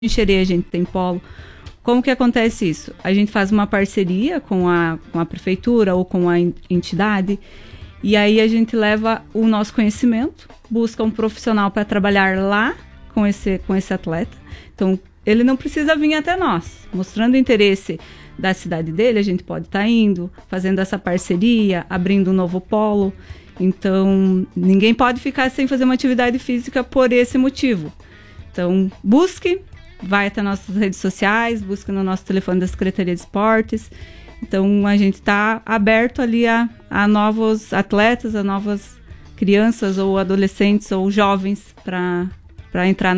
Em Xerê a gente tem polo. Como que acontece isso? A gente faz uma parceria com a prefeitura ou com a entidade e aí a gente leva o nosso conhecimento, busca um profissional para trabalhar lá com esse atleta. Então, ele não precisa vir até nós. Mostrando o interesse da cidade dele, a gente pode estar indo, fazendo essa parceria, abrindo um novo polo. Então, ninguém pode ficar sem fazer uma atividade física por esse motivo. Então, busque, vai até nossas redes sociais, busque no nosso telefone da Secretaria de Esportes. Então, a gente está aberto ali a novos atletas, a novas crianças ou adolescentes ou jovens para entrar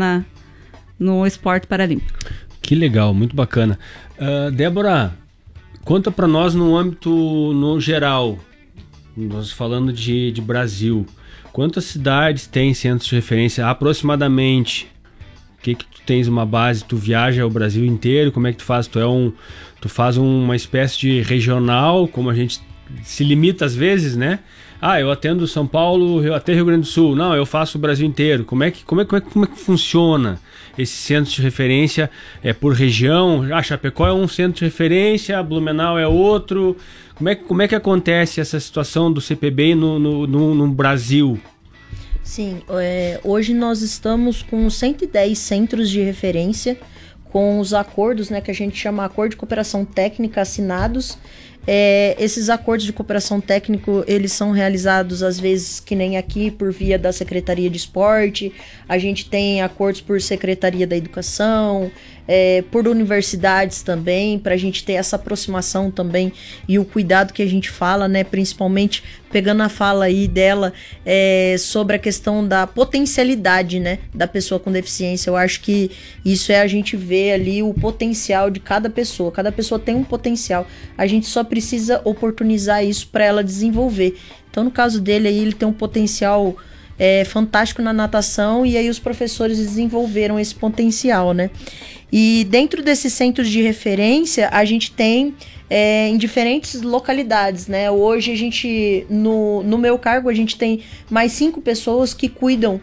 no esporte paralímpico. Que legal, muito bacana. Débora, conta para nós no âmbito no geral, nós falando de Brasil, quantas cidades tem centros de referência aproximadamente? Que tu tens uma base, tu viaja o Brasil inteiro, como é que tu faz? Tu faz uma espécie de regional, como a gente se limita às vezes, né? Eu atendo São Paulo, até Rio Grande do Sul. Não, eu faço o Brasil inteiro. Como é que funciona esse centro de referência? É por região? Chapecó é um centro de referência, Blumenau é outro. Como é que acontece essa situação do CPB no Brasil? Sim, hoje nós estamos com 110 centros de referência, com os acordos, né, que a gente chama Acordo de Cooperação Técnica assinados. Esses acordos de cooperação técnico, eles são realizados às vezes que nem aqui por via da Secretaria de Esporte, a gente tem acordos por Secretaria da Educação, por universidades também, para a gente ter essa aproximação também e o cuidado que a gente fala, né, principalmente pegando a fala aí dela sobre a questão da potencialidade, né, da pessoa com deficiência. Eu acho que isso a gente vê ali o potencial de cada pessoa tem um potencial, a gente só precisa oportunizar isso para ela desenvolver. Então no caso dele aí, ele tem um potencial fantástico na natação e aí os professores desenvolveram esse potencial, né? E dentro desses centros de referência, a gente tem em diferentes localidades, né? Hoje a gente, no meu cargo, a gente tem mais 5 pessoas que cuidam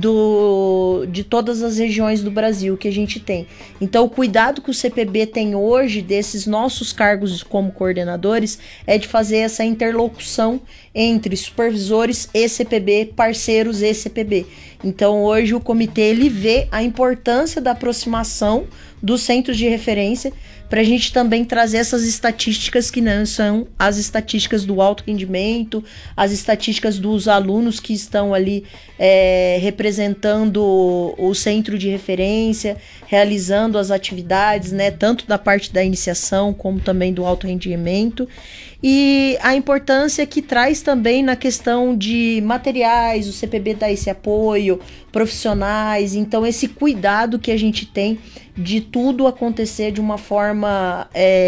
de todas as regiões do Brasil que a gente tem. Então o cuidado que o CPB tem hoje desses nossos cargos como coordenadores é de fazer essa interlocução entre supervisores e CPB, parceiros e CPB. Então hoje o comitê ele vê a importância da aproximação dos centros de referência para a gente também trazer essas estatísticas que não são as estatísticas do alto rendimento, as estatísticas dos alunos que estão ali representando o centro de referência, realizando as atividades, né, tanto da parte da iniciação como também do alto rendimento. E a importância que traz também na questão de materiais, o CPB dá esse apoio, profissionais, então esse cuidado que a gente tem de tudo acontecer de uma forma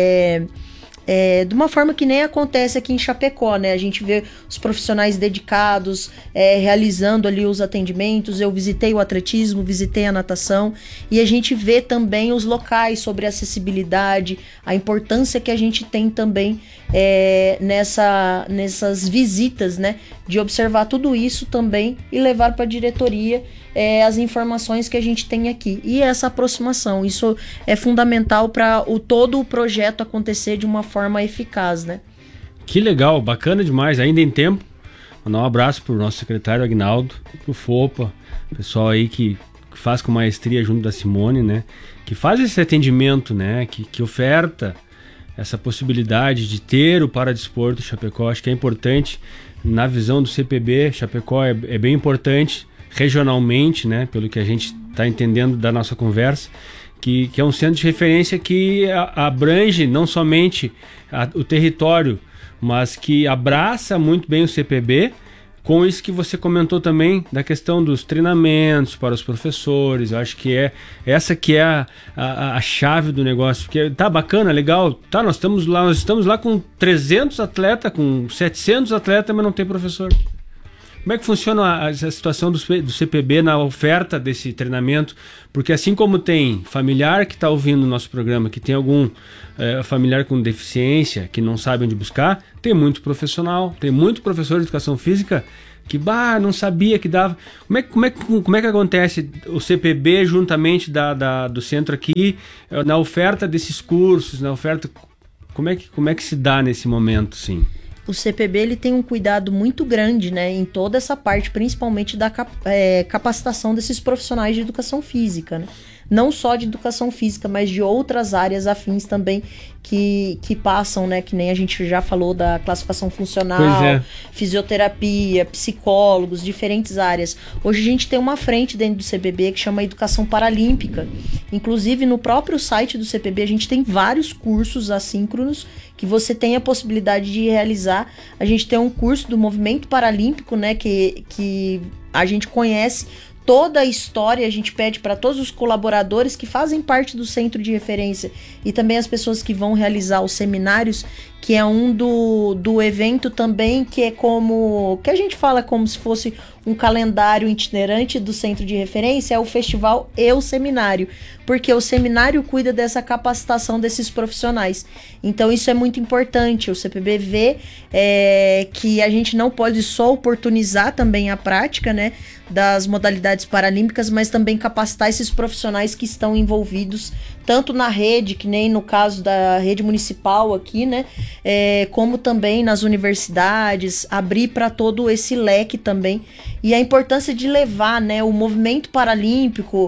que nem acontece aqui em Chapecó, né? A gente vê os profissionais dedicados, realizando ali os atendimentos. Eu visitei o atletismo, visitei a natação e a gente vê também os locais sobre acessibilidade, a importância que a gente tem também nessas visitas, né? De observar tudo isso também e levar para a diretoria as informações que a gente tem aqui. E essa aproximação, isso é fundamental para todo o projeto acontecer de uma forma eficaz, né? Que legal, bacana demais, ainda em tempo. Mandar um abraço pro nosso secretário Agnaldo, pro FOPA, pessoal aí que faz com maestria junto da Simone, né? Que faz esse atendimento, né? Que oferta essa possibilidade de ter o paradesporto em Chapecó. Acho que é importante, na visão do CPB, Chapecó é bem importante regionalmente, né? Pelo que a gente está entendendo da nossa conversa, que é um centro de referência que abrange não somente o território, mas que abraça muito bem o CPB, com isso que você comentou também da questão dos treinamentos para os professores. Eu acho que essa que é a chave do negócio, porque tá bacana, legal, tá, nós estamos lá com 300 atletas, com 700 atletas, mas não tem professor. Como é que funciona a situação do CPB na oferta desse treinamento? Porque assim como tem familiar que está ouvindo o nosso programa, que tem algum familiar com deficiência, que não sabe onde buscar, tem muito profissional, tem muito professor de educação física que não sabia que dava. Como é que acontece o CPB juntamente do centro aqui, na oferta desses cursos, na oferta... Como é que se dá nesse momento, sim? O CPB ele tem um cuidado muito grande, né, em toda essa parte, principalmente da capacitação desses profissionais de educação física, né? Não só de educação física, mas de outras áreas afins também que passam, né? Que nem a gente já falou da classificação funcional, fisioterapia, psicólogos, diferentes áreas. Hoje a gente tem uma frente dentro do CPB que chama Educação Paralímpica. Inclusive, no próprio site do CPB, a gente tem vários cursos assíncronos que você tem a possibilidade de realizar. A gente tem um curso do Movimento Paralímpico, né? Que a gente conhece toda a história. A gente pede para todos os colaboradores que fazem parte do centro de referência e também as pessoas que vão realizar os seminários, que é um do evento também, que é que a gente fala como se fosse um calendário itinerante do centro de referência, é o festival e o seminário, porque o seminário cuida dessa capacitação desses profissionais. Então isso é muito importante. O CPB vê que a gente não pode só oportunizar também a prática, né, das modalidades paralímpicas, mas também capacitar esses profissionais que estão envolvidos tanto na rede, que nem no caso da rede municipal aqui, né, como também nas universidades, abrir para todo esse leque também. E a importância de levar, né, o movimento paralímpico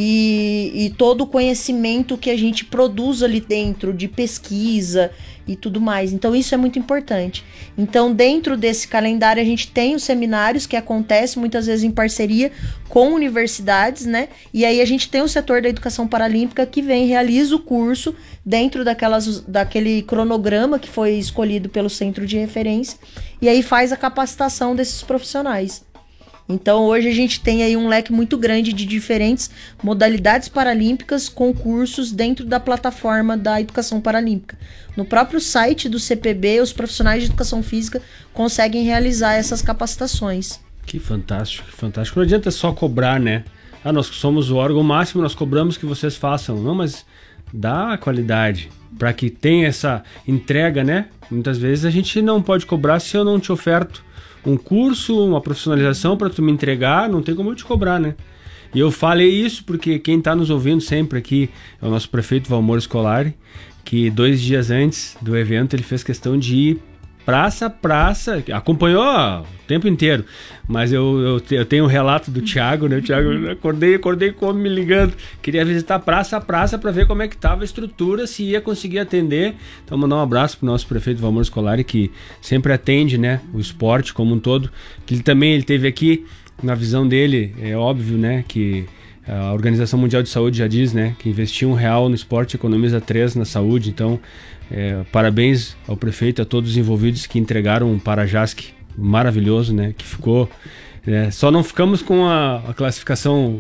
e todo o conhecimento que a gente produz ali dentro de pesquisa e tudo mais. Então isso é muito importante. Então dentro desse calendário a gente tem os seminários que acontecem muitas vezes em parceria com universidades, né? E aí a gente tem o setor da educação paralímpica que vem, realiza o curso dentro daquele cronograma que foi escolhido pelo centro de referência e aí faz a capacitação desses profissionais. Então hoje a gente tem aí um leque muito grande de diferentes modalidades paralímpicas com cursos dentro da plataforma da educação paralímpica. No próprio site do CPB, os profissionais de educação física conseguem realizar essas capacitações. Que fantástico, que fantástico. Não adianta só cobrar, né? Nós somos o órgão máximo, nós cobramos que vocês façam. Não, mas dá qualidade para que tenha essa entrega, né? Muitas vezes a gente não pode cobrar se eu não te oferto um curso, uma profissionalização para tu me entregar, não tem como eu te cobrar, né? E eu falei isso porque quem está nos ouvindo sempre aqui é o nosso prefeito Valmor Scolari, que 2 dias antes do evento ele fez questão de ir praça, acompanhou o tempo inteiro, mas eu tenho um relato do Thiago, né? O Thiago, acordei como me ligando, queria visitar praça para ver como é que estava a estrutura, se ia conseguir atender. Então mandar um abraço pro nosso prefeito Valmor Scolari, que sempre atende, né, o esporte como um todo, que ele teve aqui, na visão dele, é óbvio, né, que a Organização Mundial de Saúde já diz, né, que investir R$1 no esporte economiza 3 na saúde. Então parabéns ao prefeito, a todos os envolvidos que entregaram um Parajasc maravilhoso, né? Que ficou... só não ficamos com a classificação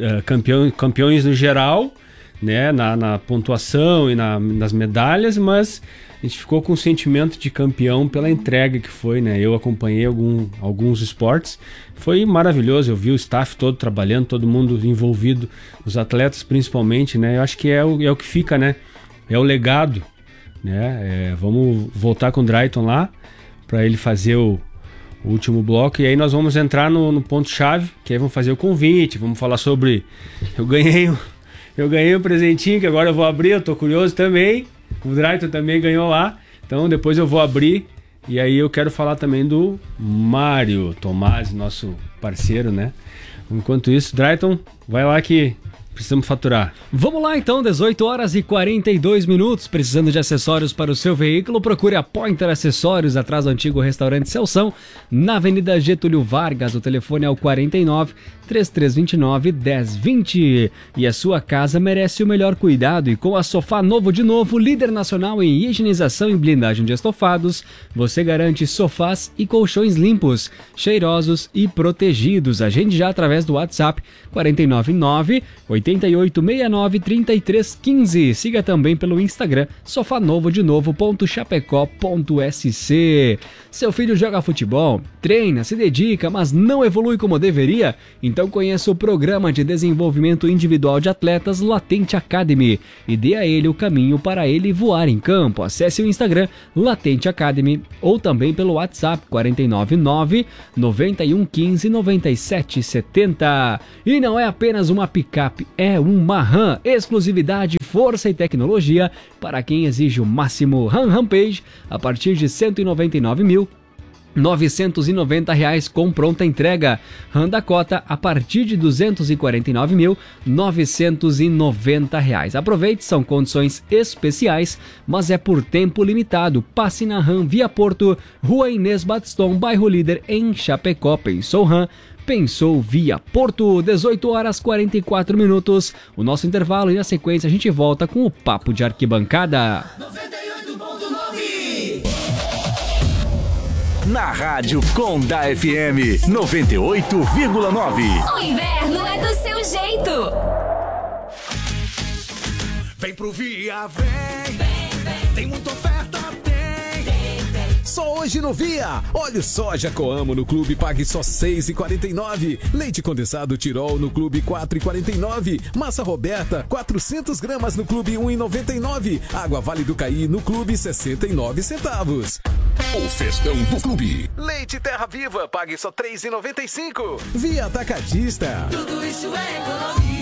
campeões no geral, né? Na pontuação e nas medalhas, mas a gente ficou com o sentimento de campeão pela entrega que foi, né? Eu acompanhei alguns esportes, foi maravilhoso. Eu vi o staff todo trabalhando, todo mundo envolvido, os atletas principalmente, né? Eu acho que é o que fica, né? É o legado, né? Vamos voltar com o Drayton lá para ele fazer o último bloco, e aí nós vamos entrar no ponto-chave, que aí vamos fazer o convite, vamos falar sobre... Eu ganhei um presentinho que agora eu vou abrir, eu tô curioso também. O Drayton também ganhou lá, então depois eu vou abrir, e aí eu quero falar também do Mário Tomasi, nosso parceiro, né? Enquanto isso, Drayton, vai lá que precisamos faturar. Vamos lá então, 18h42. Precisando de acessórios para o seu veículo? Procure a Pointer Acessórios, atrás do antigo restaurante Celção, na Avenida Getúlio Vargas. O telefone é o 49-3329-1020. E a sua casa merece o melhor cuidado, e com a Sofá Novo de Novo, líder nacional em higienização e blindagem de estofados, você garante sofás e colchões limpos, cheirosos e protegidos. Agende já através do WhatsApp 499 8869-3315. Siga também pelo Instagram sofanovodenovo.chapecó.sc. Seu filho joga futebol, treina, se dedica, mas não evolui como deveria? Então conheça o Programa de Desenvolvimento Individual de Atletas Latente Academy e dê a ele o caminho para ele voar em campo. Acesse o Instagram Latente Academy ou também pelo WhatsApp 499-9115-9770. E não é apenas uma picape, é uma RAM. Exclusividade, força e tecnologia para quem exige o máximo. RAM Rampage a partir de R$ 199.990 com pronta entrega. RAM Dakota a partir de R$ 249.990. Aproveite, são condições especiais, mas é por tempo limitado. Passe na RAM Via Porto, Rua Inês Batistão, bairro Líder, em Chapecó. Pensou RAM? Pensou Via Porto. 18h44. O nosso intervalo e na sequência a gente volta com o Papo de Arquibancada. 98.9 Na Rádio Conda FM 98,9. O inverno é do seu jeito. Vem pro Via, vem. Tem muita oferta, tem. Só hoje no Via. Óleo soja Coamo no Clube pague só R$ 6,49. Leite condensado Tirol no Clube R$ 4,49. Massa Roberta 400 gramas no Clube R$ 1,99. Água Vale do Caí no Clube 69 centavos. O festão do Clube. Leite Terra Viva pague só R$ 3,95. Via Atacadista. Tudo isso é economia.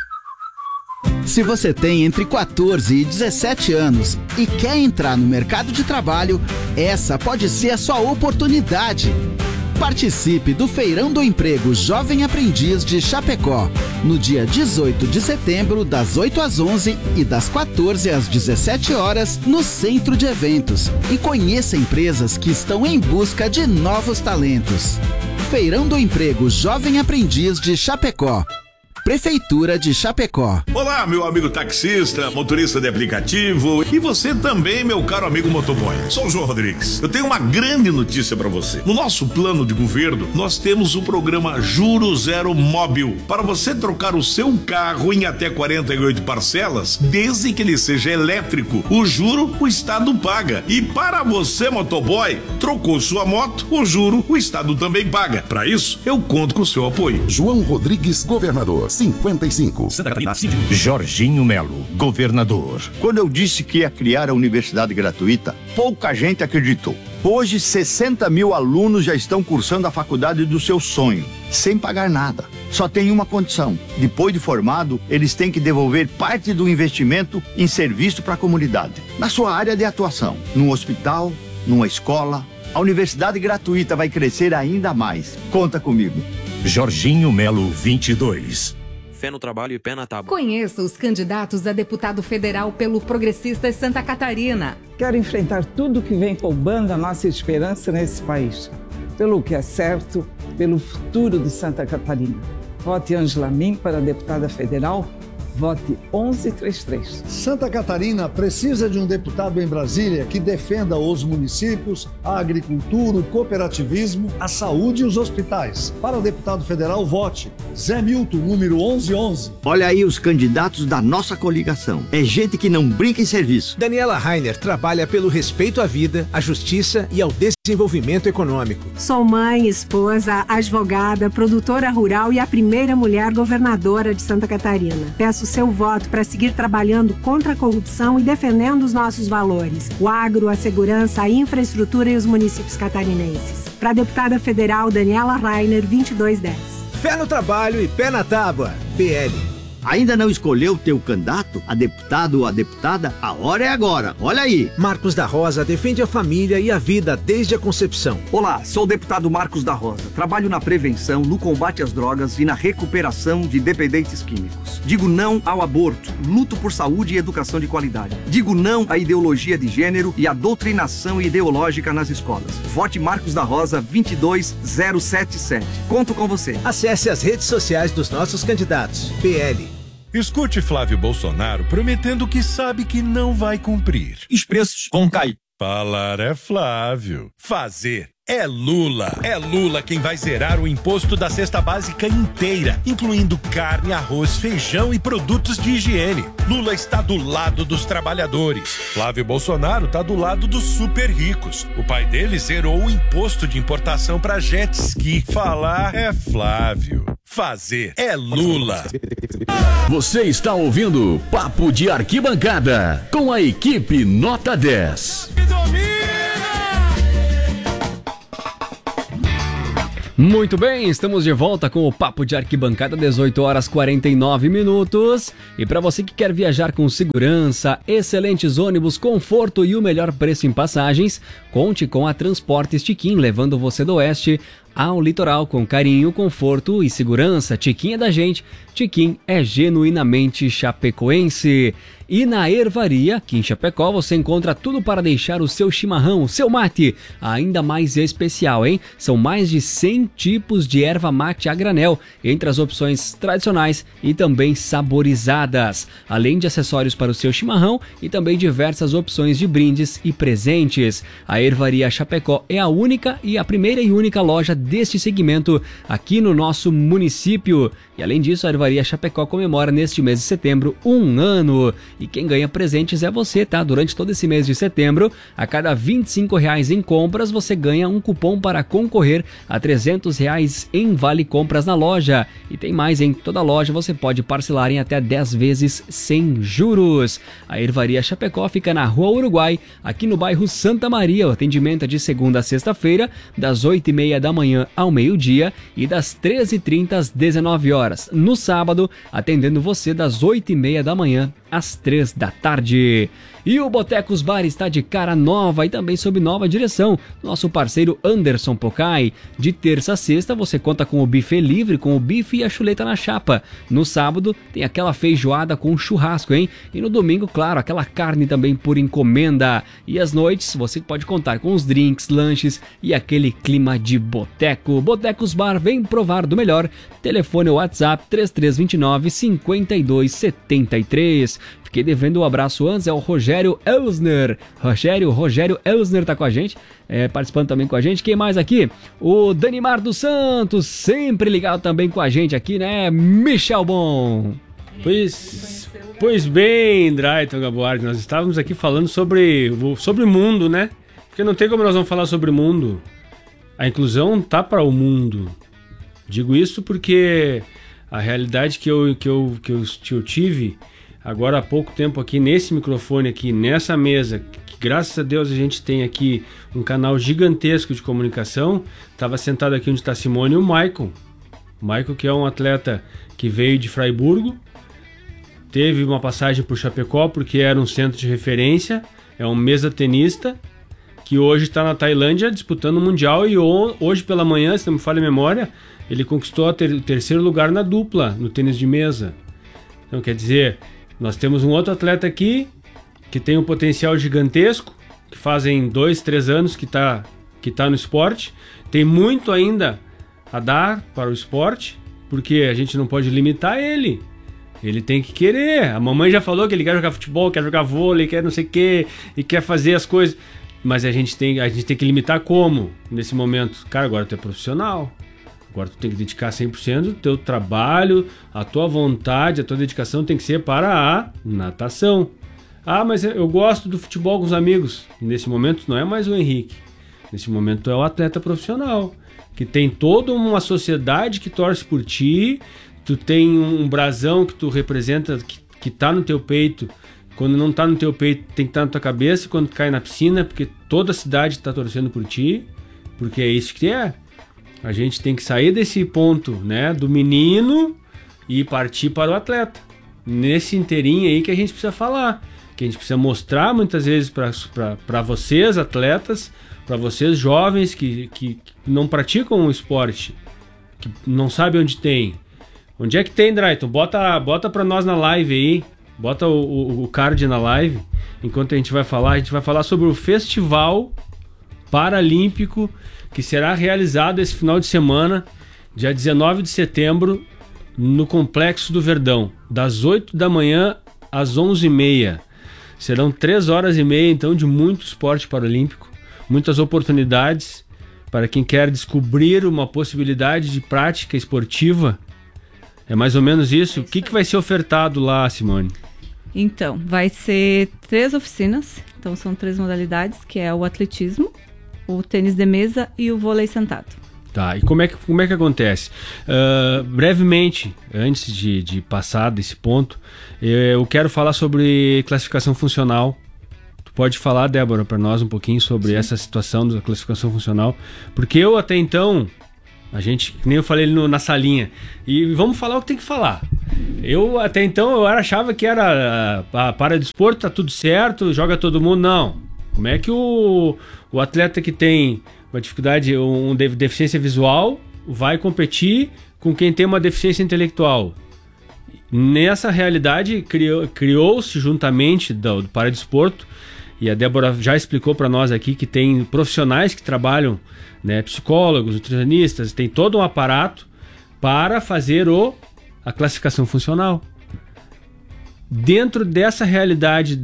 Se você tem entre 14 e 17 anos e quer entrar no mercado de trabalho, essa pode ser a sua oportunidade. Participe do Feirão do Emprego Jovem Aprendiz de Chapecó, no dia 18 de setembro, das 8 às 11 e das 14 às 17 horas, no Centro de Eventos. E conheça empresas que estão em busca de novos talentos. Feirão do Emprego Jovem Aprendiz de Chapecó. Prefeitura de Chapecó. Olá, meu amigo taxista, motorista de aplicativo e você também, meu caro amigo motoboy. Sou o João Rodrigues. Eu tenho uma grande notícia para você. No nosso plano de governo, nós temos o programa Juro Zero Móbil para você trocar o seu carro em até 48 parcelas, desde que ele seja elétrico. O juro, o Estado paga. E para você, motoboy, trocou sua moto, o juro, o Estado também paga. Para isso, eu conto com o seu apoio. João Rodrigues, governador. 55. Santa Catarina. Jorginho Melo, governador. Quando eu disse que ia criar a universidade gratuita, pouca gente acreditou. Hoje, 60 mil alunos já estão cursando a faculdade do seu sonho, sem pagar nada. Só tem uma condição: depois de formado, eles têm que devolver parte do investimento em serviço para a comunidade, na sua área de atuação, num hospital, numa escola. A universidade gratuita vai crescer ainda mais. Conta comigo. Jorginho Melo, 22. Fé no trabalho e pé na tábua. Conheça os candidatos a deputado federal pelo Progressistas Santa Catarina. Quero enfrentar tudo que vem roubando a nossa esperança nesse país. Pelo que é certo, pelo futuro de Santa Catarina. Vote Ângela Min para deputada federal. Vote 1133. Santa Catarina precisa de um deputado em Brasília que defenda os municípios, a agricultura, o cooperativismo, a saúde e os hospitais. Para o deputado federal, vote Zé Milton, número 1111. Olha aí os candidatos da nossa coligação. É gente que não brinca em serviço. Daniela Rainer trabalha pelo respeito à vida, à justiça e ao desenvolvimento econômico. Sou mãe, esposa, advogada, produtora rural e a primeira mulher governadora de Santa Catarina. Peço o seu voto para seguir trabalhando contra a corrupção e defendendo os nossos valores: o agro, a segurança, a infraestrutura e os municípios catarinenses. Para a deputada federal Daniela Rainer, 2210. Fé no trabalho e pé na tábua. PL. Ainda não escolheu teu candidato, a deputado ou a deputada? A hora é agora, olha aí. Marcos da Rosa defende a família e a vida desde a concepção. Olá, sou o deputado Marcos da Rosa. Trabalho na prevenção, no combate às drogas e na recuperação de dependentes químicos. Digo não ao aborto, luto por saúde e educação de qualidade. Digo não à ideologia de gênero e à doutrinação ideológica nas escolas. Vote Marcos da Rosa 22077. Conto com você. Acesse as redes sociais dos nossos candidatos. PL. Escute Flávio Bolsonaro prometendo que sabe que não vai cumprir. Os preços vão cair. Falar é Flávio. Fazer é Lula. É Lula quem vai zerar o imposto da cesta básica inteira, incluindo carne, arroz, feijão e produtos de higiene. Lula está do lado dos trabalhadores. Flávio Bolsonaro está do lado dos super ricos. O pai dele zerou o imposto de importação para jet ski. Falar é Flávio. Fazer é Lula. Você está ouvindo Papo de Arquibancada com a equipe Nota 10. Muito bem, estamos de volta com o Papo de Arquibancada, 18 horas 49 minutos. E para você que quer viajar com segurança, excelentes ônibus, conforto e o melhor preço em passagens, conte com a Transportes Tiquim, levando você do oeste ao litoral com carinho, conforto e segurança. Tiquim é da gente, Tiquim é genuinamente chapecoense. E na Ervaria, aqui em Chapecó, você encontra tudo para deixar o seu chimarrão, o seu mate, ainda mais especial, hein? São mais de 100 tipos de erva mate a granel, entre as opções tradicionais e também saborizadas, além de acessórios para o seu chimarrão e também diversas opções de brindes e presentes. A Ervaria Chapecó é a única e a primeira e única loja deste segmento aqui no nosso município. E além disso, a Ervaria Chapecó comemora neste mês de setembro 1 ano. E quem ganha presentes é você, tá? Durante todo esse mês de setembro, a cada R$25 em compras, você ganha um cupom para concorrer a R$300 em vale compras na loja. E tem mais, em toda loja você pode parcelar em até 10 vezes sem juros. A Ervaria Chapecó fica na Rua Uruguai, aqui no bairro Santa Maria. O atendimento é de segunda a sexta-feira, das 8h30 da manhã ao meio-dia e das 13h30 às 19 horas. No sábado, atendendo você das 8h30 da manhã às 3 da tarde. E o Botecos Bar está de cara nova e também sob nova direção. Nosso parceiro Anderson Pocai. De terça a sexta você conta com o buffet livre, com o bife e a chuleta na chapa. No sábado tem aquela feijoada com churrasco, hein? E no domingo, claro, aquela carne também por encomenda. E às noites você pode contar com os drinks, lanches e aquele clima de boteco. Botecos Bar, vem provar do melhor. Telefone ou WhatsApp 3329-5273. Fiquei devendo um abraço antes, é o Rogério Elsner. Rogério Elsner tá com a gente, participando também com a gente. Quem mais aqui? O Danimar dos Santos, sempre ligado também com a gente aqui, né? Michel Bon. Pois bem, Drayton Gaboardi, nós estávamos aqui falando sobre mundo, né? Porque não tem como nós vamos falar sobre mundo. A inclusão tá para o mundo. Digo isso porque a realidade que eu tive agora há pouco tempo aqui nesse microfone aqui, nessa mesa, que graças a Deus a gente tem aqui um canal gigantesco de comunicação. Estava sentado aqui onde está a Simone e o Michael. O Michael, que é um atleta que veio de Fraiburgo, teve uma passagem por Chapecó porque era um centro de referência, é um mesa tenista que hoje está na Tailândia disputando o Mundial e hoje pela manhã, se não me falha a memória, ele conquistou o terceiro lugar na dupla no tênis de mesa. Então quer dizer, nós temos um outro atleta aqui que tem um potencial gigantesco, que fazem 2-3 anos que tá no esporte, tem muito ainda a dar para o esporte, porque a gente não pode limitar ele. Ele tem que querer. A mamãe já falou que ele quer jogar futebol, quer jogar vôlei, quer não sei o que, e quer fazer as coisas. Mas a gente tem que limitar como? Nesse momento, cara, agora tu é profissional. Agora tu tem que dedicar 100% do teu trabalho, a tua vontade, a tua dedicação tem que ser para a natação. Ah, mas eu gosto do futebol com os amigos. Nesse momento não é mais o Henrique. Nesse momento tu é o atleta profissional, que tem toda uma sociedade que torce por ti, tu tem um brasão que tu representa, que tá no teu peito. Quando não tá no teu peito, tem que estar na tua cabeça, quando tu cai na piscina, porque toda a cidade tá torcendo por ti, porque é isso que é. A gente tem que sair desse ponto, né, do menino e partir para o atleta. Nesse inteirinho aí que a gente precisa falar, que a gente precisa mostrar muitas vezes para vocês, atletas, para vocês jovens que não praticam o esporte, que não sabem onde tem. Onde é que tem, Drayton? Bota para nós na live aí, bota o card na live, enquanto a gente vai falar sobre o Festival Paralímpico, que será realizado esse final de semana, dia 19 de setembro, no Complexo do Verdão, das 8 da manhã às 11h30. Serão 3 horas e meia, então, de muito esporte paralímpico, muitas oportunidades, para quem quer descobrir uma possibilidade de prática esportiva. É mais ou menos isso. O que vai ser ofertado lá, Simone? Então, vai ser 3 oficinas. Então, são 3 modalidades, que é o atletismo, o tênis de mesa e o vôlei sentado. Tá, e como é que acontece? Brevemente, antes de passar desse ponto, eu quero falar sobre classificação funcional. Tu pode falar, Débora, para nós um pouquinho sobre essa situação da classificação funcional? Porque eu até então, nem eu falei na salinha, e vamos falar o que tem que falar. Eu até então eu achava que era para desporto, tá tudo certo, joga todo mundo. Não. Como é que o atleta que tem uma dificuldade, uma deficiência visual, vai competir com quem tem uma deficiência intelectual? Nessa realidade, criou-se juntamente do paradesporto, e a Débora já explicou para nós aqui que tem profissionais que trabalham, né, psicólogos, nutricionistas, tem todo um aparato para fazer a classificação funcional. Dentro dessa realidade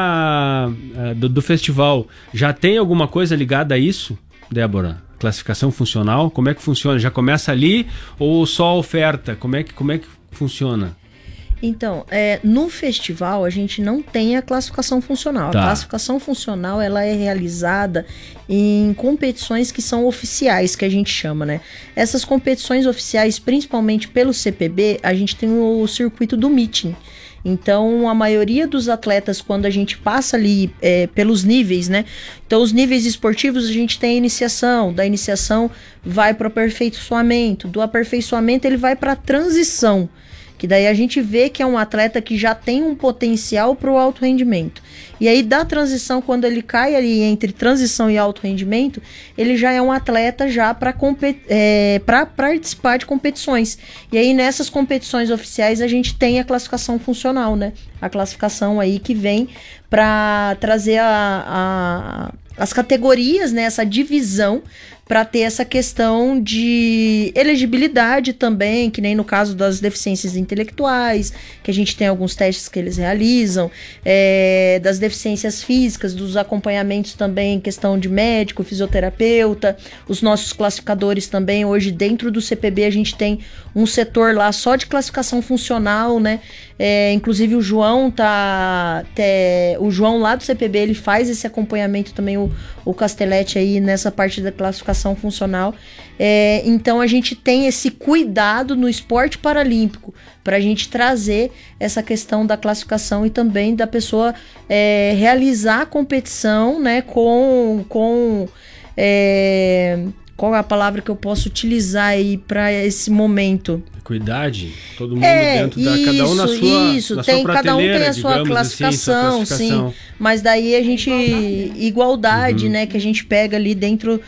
do festival, já tem alguma coisa ligada a isso, Débora? Classificação funcional, como é que funciona? Já começa ali ou só a oferta? Como é que funciona? Então, no festival a gente não tem a classificação funcional. Tá. A classificação funcional ela é realizada em competições que são oficiais, que a gente chama, né? Essas competições oficiais, principalmente pelo CPB, a gente tem o circuito do meeting. Então, a maioria dos atletas, quando a gente passa ali pelos níveis, né? Então, os níveis esportivos, a gente tem a iniciação. Da iniciação, vai para o aperfeiçoamento. Do aperfeiçoamento, ele vai para a transição. Que daí a gente vê que é um atleta que já tem um potencial para o alto rendimento. E aí, da transição, quando ele cai ali entre transição e alto rendimento, ele já é um atleta já para participar de competições. E aí, nessas competições oficiais, a gente tem a classificação funcional, né? A classificação aí que vem para trazer as categorias, né? Essa divisão, para ter essa questão de elegibilidade também, que nem no caso das deficiências intelectuais, que a gente tem alguns testes que eles realizam, das deficiências físicas, dos acompanhamentos também, questão de médico, fisioterapeuta, os nossos classificadores também. Hoje, dentro do CPB, a gente tem um setor lá só de classificação funcional, né? Inclusive o João o João lá do CPB, ele faz esse acompanhamento também, o Castelletti aí nessa parte da classificação funcional. Então a gente tem esse cuidado no esporte paralímpico para a gente trazer essa questão da classificação e também da pessoa realizar a competição, né, qual é a palavra que eu posso utilizar aí para esse momento? Equidade? Todo mundo dentro da... Cada um na sua tem, prateleira, cada um tem a sua classificação, sim. Mas daí a gente... Igualdade, né? Que a gente pega ali dentro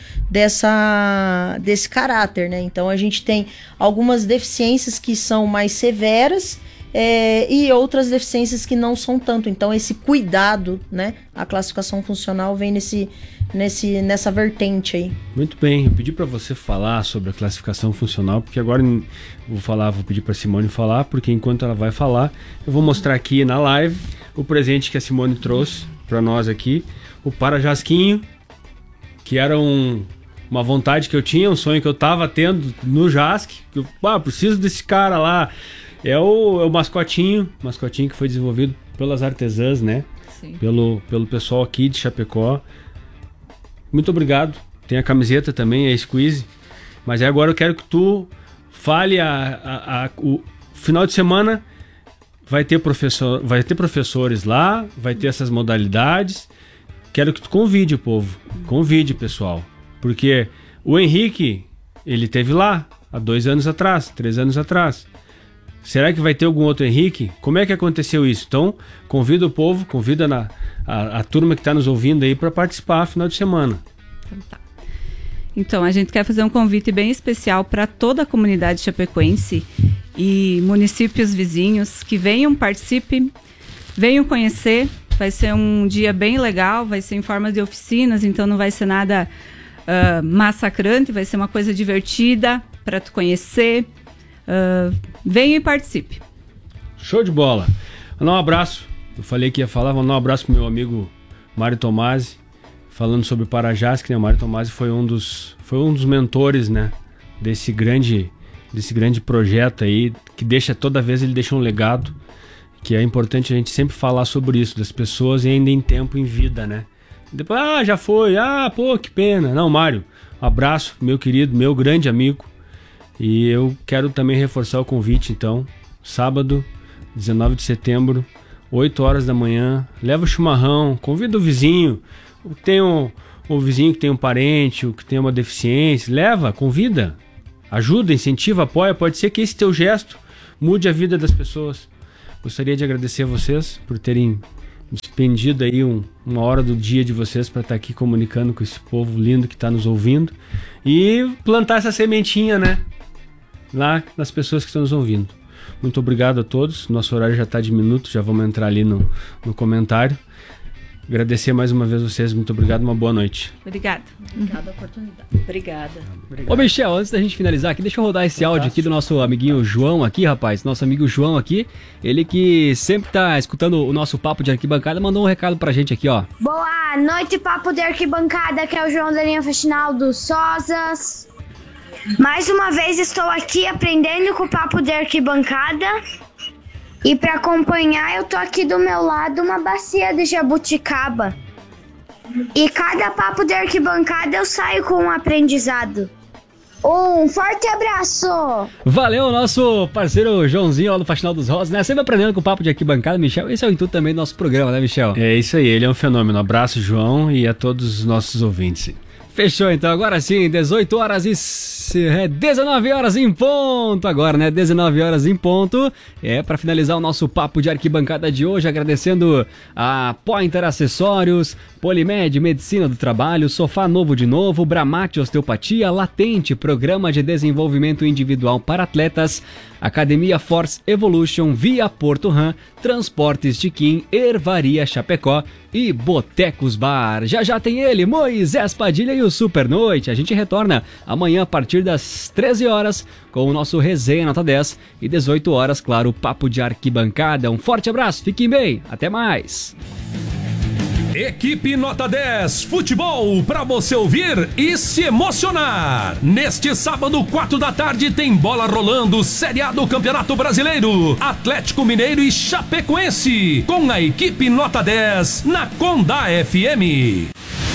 desse caráter, né? Então a gente tem algumas deficiências que são mais severas e outras deficiências que não são tanto. Então esse cuidado, né? A classificação funcional vem nessa vertente aí. Muito bem, eu pedi para você falar sobre a classificação funcional, porque agora vou pedir para Simone falar, porque enquanto ela vai falar, eu vou mostrar aqui na live o presente que a Simone trouxe para nós aqui, o Parajasquinho, que era uma vontade que eu tinha, um sonho que eu tava tendo no JASC, que eu preciso desse cara lá. É o mascotinho que foi desenvolvido pelas artesãs, né? Sim. Pelo pessoal aqui de Chapecó. Muito obrigado. Tem a camiseta também, a Squeeze. Mas agora eu quero que tu fale o final de semana vai ter professores lá, vai ter essas modalidades. Quero que tu convide o povo. Convide, pessoal. Porque o Henrique, ele teve lá há 2 anos atrás, 3 anos atrás. Será que vai ter algum outro Henrique? Como é que aconteceu isso? Então, convida o povo, convida a turma que está nos ouvindo aí para participar no final de semana. Então, a gente quer fazer um convite bem especial para toda a comunidade chapecoense e municípios vizinhos que venham, participem, venham conhecer. Vai ser um dia bem legal, vai ser em forma de oficinas, então não vai ser nada massacrante, vai ser uma coisa divertida para tu conhecer. Venha e participe. Show de bola. Vou dar um abraço. Eu falei que ia falar, vou dar um abraço pro meu amigo Mário Tomasi. falando sobre o Parajás, que o Mário Tomasi foi um dos mentores, né, desse grande projeto aí, que toda vez ele deixa um legado, que é importante a gente sempre falar sobre isso, das pessoas ainda em tempo, em vida, né? Depois, já foi, pô, que pena. Não, Mário, um abraço, meu querido, meu grande amigo. E eu quero também reforçar o convite, então, sábado, 19 de setembro, 8 horas da manhã, leva o chimarrão, convida o vizinho, o vizinho que tem um parente, o que tem uma deficiência, convida, ajuda, incentiva, apoia. Pode ser que esse teu gesto mude a vida das pessoas. Gostaria de agradecer a vocês por terem despendido aí uma hora do dia de vocês para estar aqui comunicando com esse povo lindo que está nos ouvindo e plantar essa sementinha, né, lá nas pessoas que estão nos ouvindo. Muito obrigado a todos. Nosso horário já está de minuto, já vamos entrar ali no comentário. Agradecer mais uma vez vocês, muito obrigado, uma boa noite. Obrigada. Obrigada a oportunidade. Obrigada. Ô, Michel, antes da gente finalizar aqui, deixa eu rodar esse áudio aqui do nosso amiguinho João aqui, rapaz. Nosso amigo João aqui, ele que sempre tá escutando o nosso Papo de Arquibancada, mandou um recado pra gente aqui, ó. Boa noite, Papo de Arquibancada, que é o João da linha Faxinal do Sozas. Mais uma vez estou aqui aprendendo com o Papo de Arquibancada. E para acompanhar, eu tô aqui do meu lado uma bacia de jabuticaba. E cada Papo de Arquibancada eu saio com um aprendizado. Um forte abraço! Valeu, nosso parceiro Joãozinho lá do Faxinal dos Rosas, né? Sempre aprendendo com o Papo de Arquibancada, Michel. Esse é o intuito também do nosso programa, né, Michel? É isso aí, ele é um fenômeno. Abraço, João, e a todos os nossos ouvintes. Fechou, então. Agora sim, 18 horas e 19 horas em ponto agora, né? 19 horas em ponto. Para finalizar o nosso Papo de Arquibancada de hoje, agradecendo a Pointer Acessórios, Polimed, Medicina do Trabalho, Sofá Novo de Novo, Bramate Osteopatia, Latente, Programa de Desenvolvimento Individual para Atletas, Academia Force Evolution, Via Porto Ram, Transportes Tiquim, Ervaria Chapecó e Botecos Bar. Já tem ele, Moisés Padilha e o Super Noite. A gente retorna amanhã a partir das 13 horas com o nosso Resenha Nota 10 e 18 horas, claro, o Papo de Arquibancada. Um forte abraço, fiquem bem, até mais. Equipe Nota 10 Futebol, para você ouvir e se emocionar. Neste sábado, 4 da tarde, tem bola rolando, Série A do Campeonato Brasileiro, Atlético Mineiro e Chapecoense, com a equipe Nota 10 na Condá FM.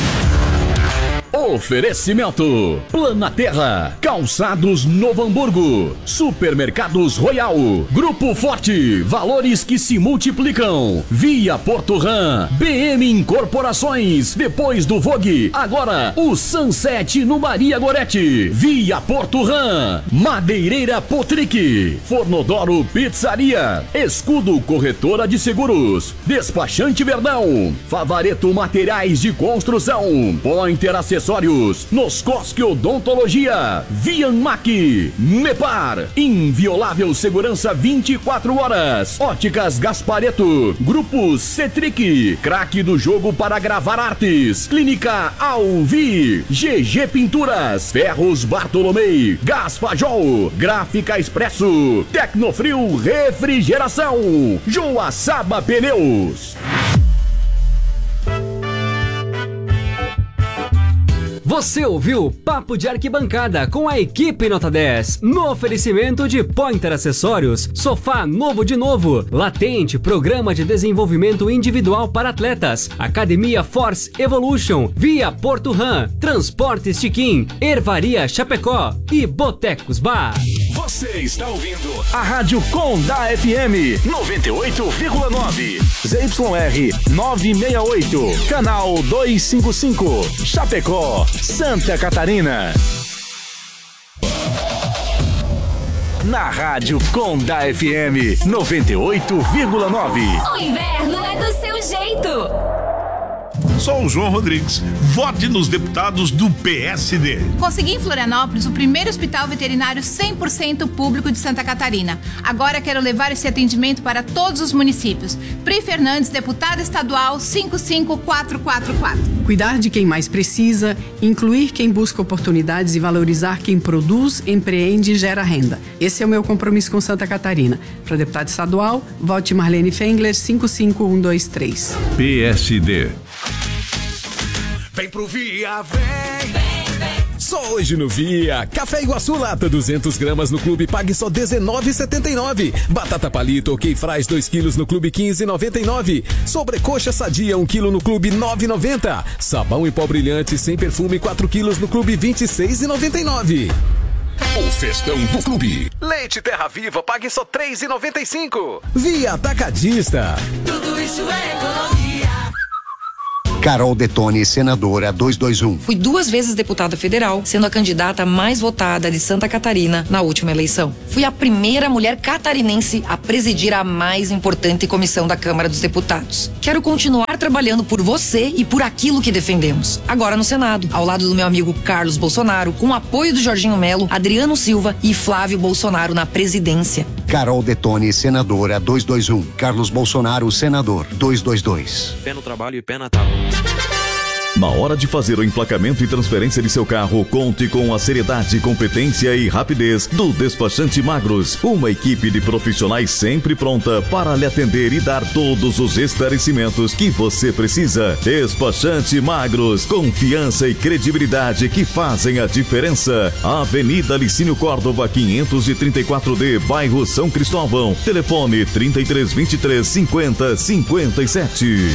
Oferecimento: Planaterra, Calçados Novo Hamburgo, Supermercados Royal, Grupo Forte, valores que se multiplicam, Via Porto Ram, BM Incorporações, depois do Vogue, agora o Sunset no Maria Gorete, Via Porto Ram, Madeireira Potric, Fornodoro Pizzaria, Escudo Corretora de Seguros, Despachante Verdão, Favareto Materiais de Construção, Pointer Acessórios, Noscosque Odontologia, Vianmac, Mepar, Inviolável Segurança 24 horas, Óticas Gaspareto, Grupo Cetric, Craque do Jogo para Gravar Artes, Clínica Alvi, GG Pinturas, Ferros Bartolomei, Gás Fajol, Gráfica Expresso, Tecnofrio Refrigeração, Joaçaba Pneus. Você ouviu Papo de Arquibancada com a equipe Nota 10, no oferecimento de Pointer Acessórios, Sofá Novo de Novo, Latente, Programa de Desenvolvimento Individual para Atletas, Academia Force Evolution, Via Porto Ram, Transportes Tiquim, Ervaria Chapecó e Botecos Bar. Você está ouvindo a Rádio Condá FM 98,9, ZYR 968, canal 255, Chapecó, Santa Catarina. Na Rádio Condá FM 98,9. O inverno é do seu jeito. Sou o João Rodrigues. Vote nos deputados do PSD. Consegui em Florianópolis o primeiro hospital veterinário 100% público de Santa Catarina. Agora quero levar esse atendimento para todos os municípios. Pri Fernandes, deputada estadual 55444. Cuidar de quem mais precisa, incluir quem busca oportunidades e valorizar quem produz, empreende e gera renda. Esse é o meu compromisso com Santa Catarina. Para deputada estadual, vote Marlene Fengler 55123. PSD. Vem pro Via, vem. Só hoje no Via. Café Iguaçu Lata, 200 gramas no Clube pague só R$19,79. Batata palito ok fries 2 quilos no Clube 15,99. Sobrecoxa sadia 1 quilo no Clube 9,90. Sabão em pó brilhante sem perfume 4 quilos no Clube 26,99. O festão do Clube. Leite Terra Viva, pague só R$3,95. Via Atacadista. Tudo isso é economia. Carol Detoni, senadora 221. Fui 2 vezes deputada federal, sendo a candidata mais votada de Santa Catarina na última eleição. Fui a primeira mulher catarinense a presidir a mais importante comissão da Câmara dos Deputados. Quero continuar trabalhando por você e por aquilo que defendemos. Agora no Senado, ao lado do meu amigo Carlos Bolsonaro, com o apoio do Jorginho Melo, Adriano Silva e Flávio Bolsonaro na presidência. Carol Detoni, senadora 221. Carlos Bolsonaro, senador 222. Pé no trabalho e pé na tábua. Na hora de fazer o emplacamento e transferência de seu carro, conte com a seriedade, competência e rapidez do Despachante Magros. Uma equipe de profissionais sempre pronta para lhe atender e dar todos os esclarecimentos que você precisa. Despachante Magros, confiança e credibilidade que fazem a diferença. Avenida Licínio Córdova, 534D, bairro São Cristóvão. Telefone 3323 5057.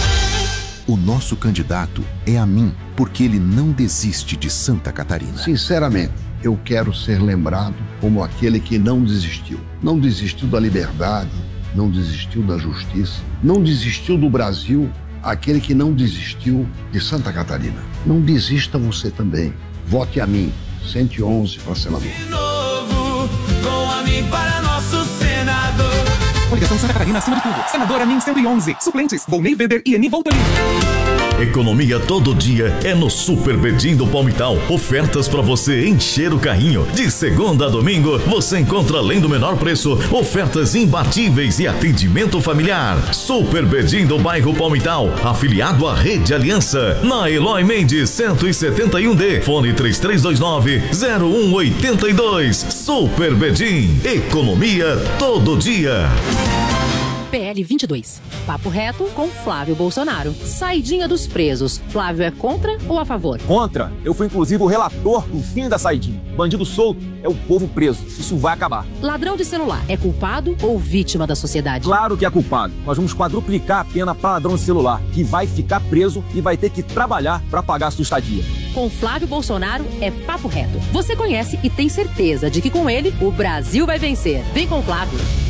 O nosso candidato é a mim, porque ele não desiste de Santa Catarina. Sinceramente, eu quero ser lembrado como aquele que não desistiu. Não desistiu da liberdade, não desistiu da justiça, não desistiu do Brasil, aquele que não desistiu de Santa Catarina. Não desista você também. Vote a mim, 111 para senador. De novo, com a mim para nosso senador. Coligação Santa Catarina acima de tudo. Senadora NIM 111. Suplentes, Volney Weber e Eni Voltolin. Economia todo dia é no Super Bedim do Palmital. Ofertas para você encher o carrinho. De segunda a domingo, você encontra, além do menor preço, ofertas imbatíveis e atendimento familiar. Super Bedim do bairro Palmital, afiliado à Rede Aliança. Na Eloy Mendes 171D, fone 3329-0182. Super Bedim, economia todo dia. PL 22. Papo reto com Flávio Bolsonaro. Saidinha dos presos. Flávio é contra ou a favor? Contra. Eu fui inclusive o relator do fim da saidinha. Bandido solto é o povo preso. Isso vai acabar. Ladrão de celular é culpado ou vítima da sociedade? Claro que é culpado. Nós vamos quadruplicar a pena para ladrão de celular, que vai ficar preso e vai ter que trabalhar para pagar a sua estadia. Com Flávio Bolsonaro é papo reto. Você conhece e tem certeza de que com ele o Brasil vai vencer. Vem com Flávio.